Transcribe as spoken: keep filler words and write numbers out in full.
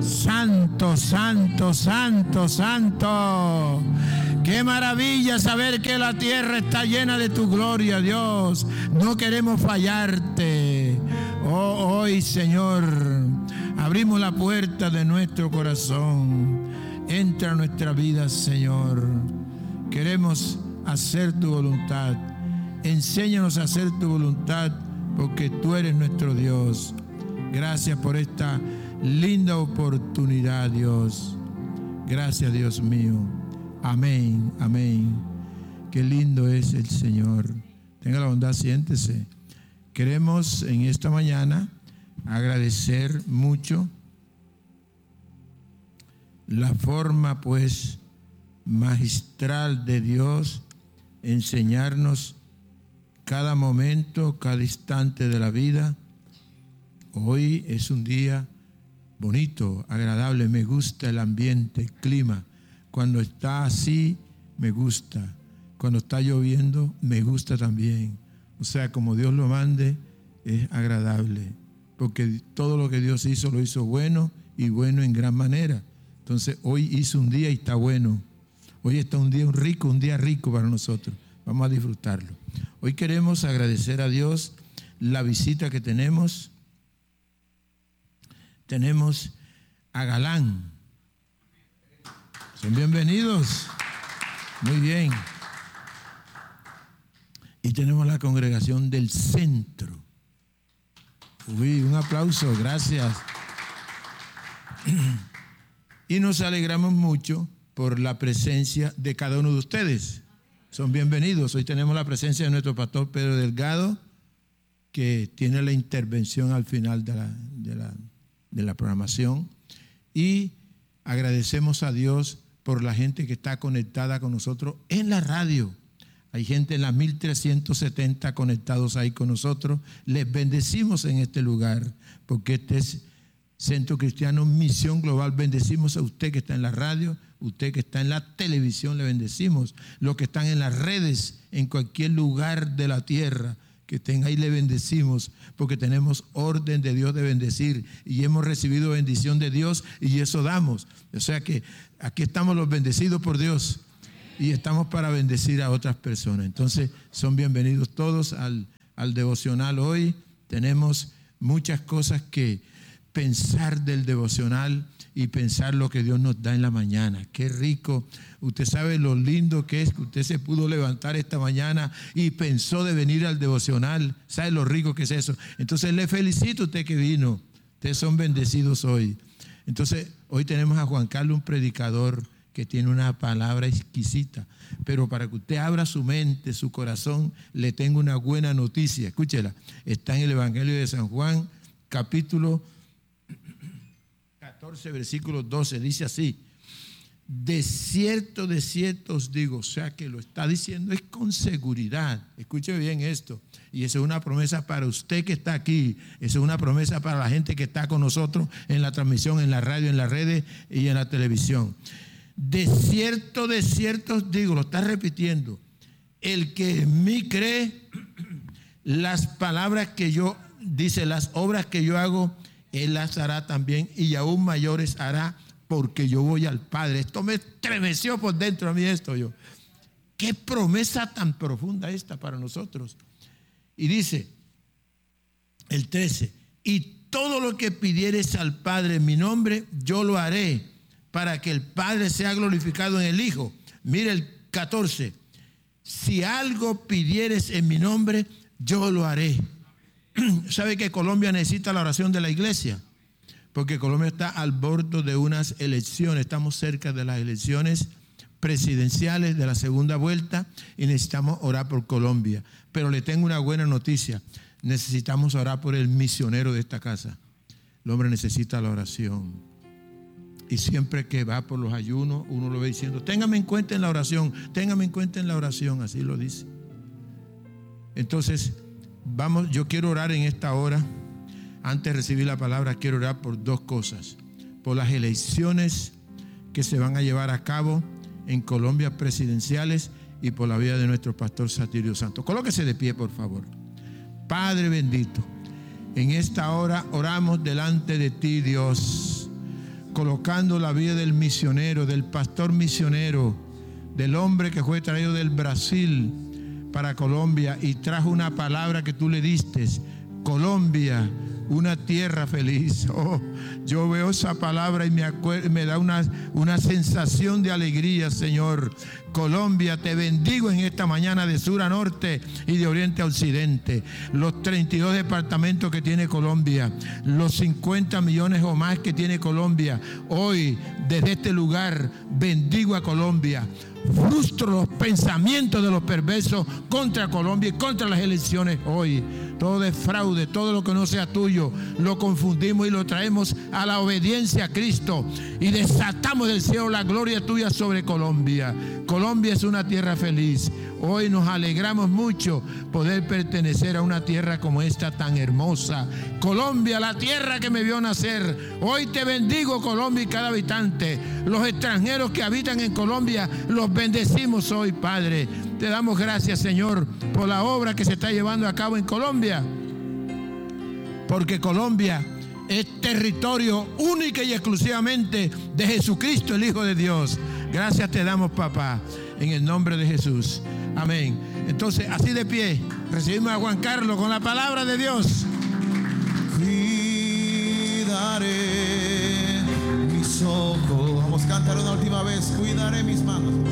Santo, santo, santo, santo. Qué maravilla saber que la tierra está llena de tu gloria, Dios. No queremos fallarte. Oh, hoy, Señor, abrimos la puerta de nuestro corazón. Entra a nuestra vida, Señor. Queremos hacer tu voluntad. Enséñanos a hacer tu voluntad, porque tú eres nuestro Dios. Gracias por esta linda oportunidad, Dios. Gracias, Dios mío. Amén, amén. Qué lindo es el Señor. Tenga la bondad, siéntese. Queremos en esta mañana agradecer mucho la forma, pues, magistral de Dios enseñarnos cada momento, cada instante de la vida. Hoy es un día bonito, agradable, me gusta el ambiente, el clima. Cuando está así, me gusta. Cuando está lloviendo, me gusta también. O sea, como Dios lo mande, es agradable. Porque todo lo que Dios hizo, lo hizo bueno y bueno en gran manera. Entonces, hoy hizo un día y está bueno. Hoy está un día rico, un día rico para nosotros. Vamos a disfrutarlo. Hoy queremos agradecer a Dios la visita que tenemos. Tenemos a Galán. Son bienvenidos. Muy bien. Y tenemos la congregación del centro. Uy, un aplauso, gracias. Y nos alegramos mucho por la presencia de cada uno de ustedes. Son bienvenidos. Hoy tenemos la presencia de nuestro pastor Pedro Delgado, que tiene la intervención al final de la, de la, de la programación. Y agradecemos a Dios por la gente que está conectada con nosotros en la radio. Hay gente en las mil trescientos setenta conectados ahí con nosotros. Les bendecimos en este lugar, porque este es Centro Cristiano Misión Global. Bendecimos a usted que está en la radio, usted que está en la televisión, le bendecimos. Los que están en las redes, en cualquier lugar de la tierra que estén ahí, le bendecimos, porque tenemos orden de Dios de bendecir y hemos recibido bendición de Dios y eso damos. O sea que aquí estamos los bendecidos por Dios y estamos para bendecir a otras personas. Entonces son bienvenidos todos al, al devocional. Hoy tenemos muchas cosas que pensar del devocional y pensar lo que Dios nos da en la mañana. Qué rico. Usted sabe lo lindo que es que usted se pudo levantar esta mañana y pensó de venir al devocional. ¿Sabe lo rico que es eso? Entonces le felicito a usted que vino. Ustedes son bendecidos hoy. Entonces hoy tenemos a Juan Carlos, un predicador que tiene una palabra exquisita. Pero para que usted abra su mente, su corazón, le tengo una buena noticia. Escúchela. Está en el Evangelio de San Juan, capítulo catorce, versículo doce, dice así: de cierto, de cierto os digo. O sea que lo está diciendo es con seguridad. Escuche bien esto. Y esa es una promesa para usted que está aquí. Esa es una promesa para la gente que está con nosotros en la transmisión, en la radio, en las redes y en la televisión. De cierto, de cierto os digo, lo está repitiendo: el que en mí cree, las palabras que yo, dice, las obras que yo hago, él las hará también, y aún mayores hará, porque yo voy al Padre. Esto me estremeció por dentro a mí esto yo. Qué promesa tan profunda esta para nosotros. Y dice el trece: y todo lo que pidieres al Padre en mi nombre, yo lo haré, para que el Padre sea glorificado en el Hijo. Mire el catorce: si algo pidieres en mi nombre, yo lo haré. ¿Sabe que Colombia necesita la oración de la iglesia? Porque Colombia está al borde de unas elecciones. Estamos cerca de las elecciones presidenciales de la segunda vuelta y necesitamos orar por Colombia. Pero le tengo una buena noticia: necesitamos orar por el misionero de esta casa. El hombre necesita la oración. Y siempre que va por los ayunos, uno lo ve diciendo: téngame en cuenta en la oración, téngame en cuenta en la oración. Así lo dice. Entonces, vamos, yo quiero orar en esta hora. Antes de recibir la palabra, quiero orar por dos cosas: por las elecciones que se van a llevar a cabo en Colombia, presidenciales, y por la vida de nuestro pastor Satirio Santos. Colóquese de pie, por favor. Padre bendito, en esta hora oramos delante de ti, Dios, colocando la vida del misionero, del pastor misionero, del hombre que fue traído del Brasil para Colombia y trajo una palabra que tú le diste: Colombia, una tierra feliz. Oh, yo veo esa palabra y me, acuer- me da una, una sensación de alegría, Señor. Colombia, te bendigo en esta mañana, de sur a norte y de oriente a occidente. Los treinta y dos departamentos que tiene Colombia, los cincuenta millones o más que tiene Colombia. Hoy, desde este lugar, bendigo a Colombia. Frustro los pensamientos de los perversos contra Colombia y contra las elecciones hoy. Todo de fraude, todo lo que no sea tuyo, lo confundimos y lo traemos a la obediencia a Cristo y desatamos del cielo la gloria tuya sobre Colombia. Colombia es una tierra feliz. Hoy nos alegramos mucho poder pertenecer a una tierra como esta tan hermosa. Colombia, la tierra que me vio nacer. Hoy te bendigo, Colombia, y cada habitante. Los extranjeros que habitan en Colombia, los bendecimos hoy, Padre. Te damos gracias, Señor, por la obra que se está llevando a cabo en Colombia. Porque Colombia es territorio único y exclusivamente de Jesucristo, el Hijo de Dios. Gracias te damos, papá, en el nombre de Jesús. Amén. Entonces, así de pie, recibimos a Juan Carlos con la palabra de Dios. Cuidaré mis ojos. Vamos a cantar una última vez. Cuidaré mis manos.